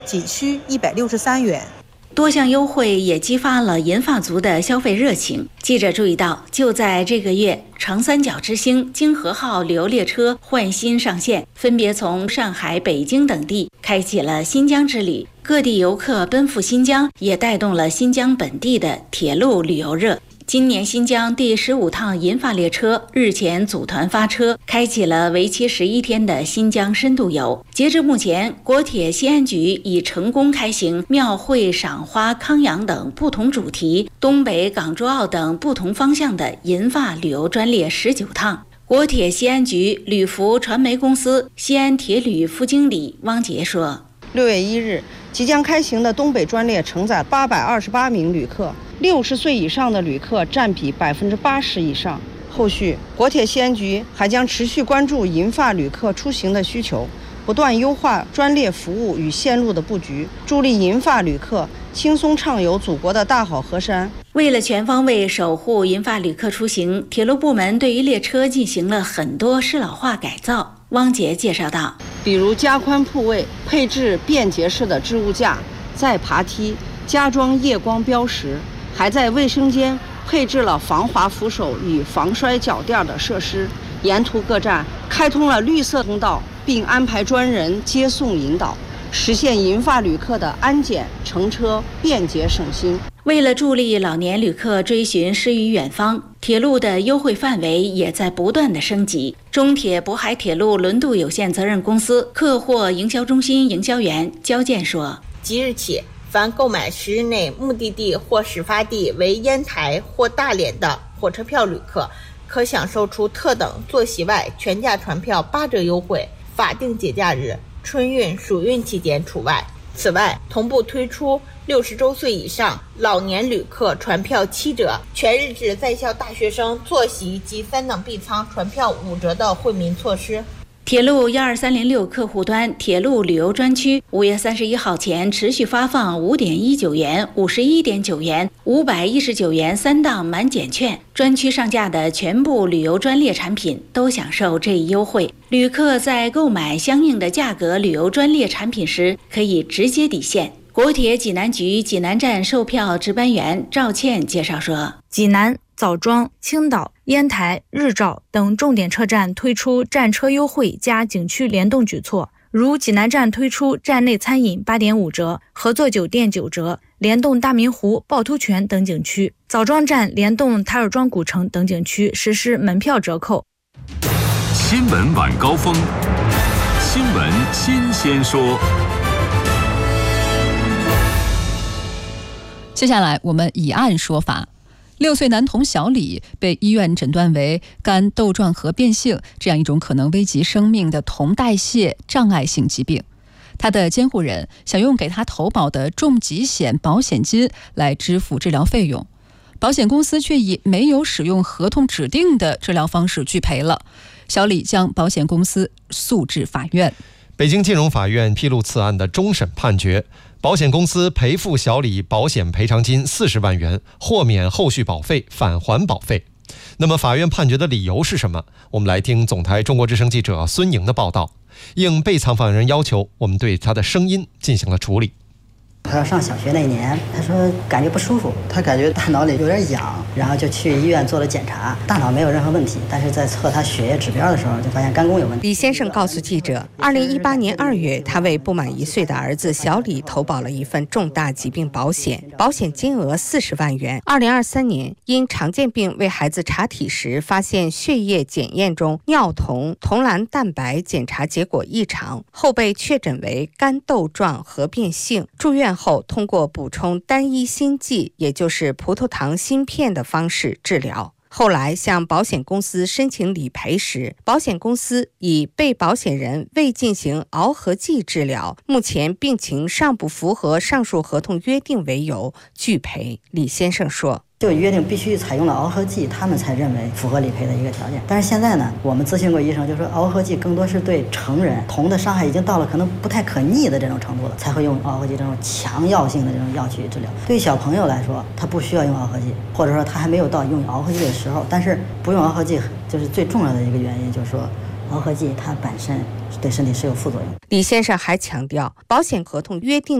仅需163元。 多项优惠也激发了银发族的消费热情。记者注意到，就在这个月，长三角之星京荷号旅游列车换新上线，分别从上海、北京等地开启了新疆之旅。各地游客奔赴新疆，也带动了新疆本地的铁路旅游热。今年新疆第15趟银发列车日前组团发车，开启了为期11天的新疆深度游。截至目前，国铁西安局已成功开行庙会、赏花、康阳等不同主题、东北、港珠澳等不同方向的银发旅游专列19趟。国铁西安局旅服传媒公司西安铁旅副经理汪杰说 ：6月1日，即将开行的东北专列承载828名旅客，60岁以上的旅客占比80%以上。后续，国铁西安局还将持续关注银发旅客出行的需求，不断优化专列服务与线路的布局，助力银发旅客轻松畅游祖国的大好河山。 为了全方位守护银发旅客出行，铁路部门对于列车进行了很多适老化改造。汪杰介绍道， 比如加宽铺位，配置便捷式的置物架、载爬梯，加装夜光标识，还在卫生间配置了防滑扶手与防摔脚垫的设施。沿途各站开通了绿色通道，并安排专人接送引导，实现银发旅客的安检乘车便捷省心。 为了助力老年旅客追寻诗与远方，铁路的优惠范围也在不断的升级。中铁渤海铁路轮渡有限责任公司客货营销中心营销员焦健说： 即日起，凡购买10日内目的地或始发地为烟台或大连的火车票旅客，可享受出特等坐席外全价船票8折优惠，法定节假日、春运、暑运期间除外。此外，同步推出60周岁以上老年旅客船票7折，全日制在校大学生坐席及3等 B 舱船票5折的惠民措施。 铁路12306客户端铁路旅游专区5月31号前持续发放5.19元、51.9元、519元3档满减券，专区上架的全部旅游专列产品都享受这一优惠。旅客在购买相应的价格旅游专列产品时，可以直接抵现。国铁济南局济南站售票值班员赵倩介绍说， 济南、枣庄、青岛、烟台、日照等重点车站推出站车优惠加景区联动举措，如济南站推出站内餐饮8.5折，合作酒店9折，联动大明湖、趵突泉等景区；枣庄站联动台儿庄古城等景区实施门票折扣。 新闻晚高峰，新闻新鲜说。 接下来我们以案说法。6岁男童小李被医院诊断为肝窦状核变性这样一种可能危及生命的酮代谢障碍性疾病。他的监护人想用给他投保的重疾险保险金来支付治疗费用，保险公司却以没有使用合同指定的治疗方式拒赔了。小李将保险公司诉至法院。 北京金融法院披露此案的终审判决，保险公司赔付小李保险赔偿金40万元，豁免后续保费，返还保费。那么法院判决的理由是什么？我们来听总台中国之声记者孙莹的报道。应被采访人要求，我们对他的声音进行了处理。 他要上小学那年，他说感觉不舒服，他感觉大脑里有点痒，然后就去医院做了检查，大脑没有任何问题，但是在测他血液指标的时候就发现肝功有问题。 李先生告诉记者，2018年2月，他为不满1岁的儿子小李投保了一份重大疾病保险，保险金额40万元。2023年，因常见病为孩子查体时，发现血液检验中尿酮、酮蓝蛋白检查结果异常，后被确诊为肝窦状核变性，住院后通过补充单一锌剂，也就是葡萄糖锌片的方式治疗。后来向保险公司申请理赔时，保险公司以被保险人未进行螯合剂治疗，目前病情尚不符合上述合同约定为由拒赔。李先生说， 就约定必须采用了螯合剂，他们才认为符合理赔的一个条件。但是现在呢，我们咨询过医生，就说螯合剂更多是对成人，酮的伤害已经到了可能不太可逆的这种程度了，才会用螯合剂这种强药性的这种药去治疗。对于小朋友来说，他不需要用螯合剂，或者说他还没有到用螯合剂的时候。但是不用螯合剂，就是最重要的一个原因，就是说螯合剂它本身对身体是有副作用。 李先生还强调，保险合同约定